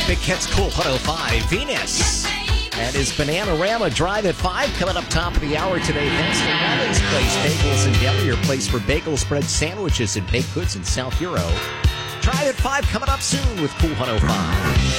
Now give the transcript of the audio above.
Big Hits Cool 105, Venus. And his Bananarama Drive at 5 coming up top of the hour today. Thanks to Riley's Place Bagels and Deli, your place for bagels, bread, sandwiches, and baked goods in South Hero. Drive at 5 coming up soon with Cool 105.